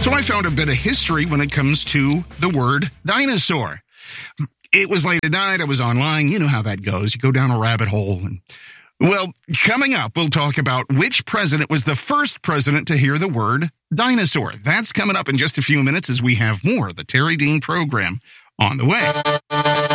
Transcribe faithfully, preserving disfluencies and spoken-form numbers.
So I found a bit of history when it comes to the word dinosaur. It was late at night. I was online. You know how that goes. You go down a rabbit hole. And, well, coming up, we'll talk about which president was the first president to hear the word dinosaur. That's coming up in just a few minutes as we have more of the Terry Dean program on the way.